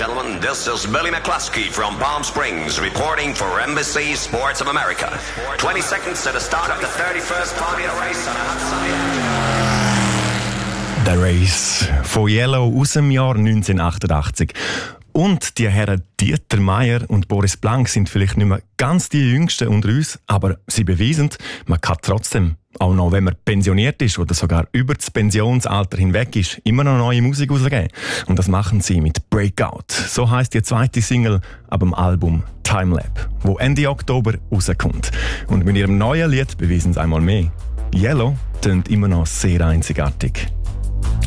gentlemen, this is Billy McCluskey from Palm Springs reporting for Embassy Sports of America. 20 seconds to the start of the 31st Formula Race on a hot sunny The Race von Yellow aus dem Jahr 1988. Und die Herren Dieter Meier und Boris Blank sind vielleicht nicht mehr ganz die Jüngsten unter uns, aber sie beweisen, man kann trotzdem, auch noch wenn man pensioniert ist oder sogar über das Pensionsalter hinweg ist, immer noch neue Musik rausgeben. Und das machen sie mit Breakout. So heisst die zweite Single ab dem Album Timelab, wo Ende Oktober rauskommt. Und mit ihrem neuen Lied beweisen sie einmal mehr. Yellow tönt immer noch sehr einzigartig.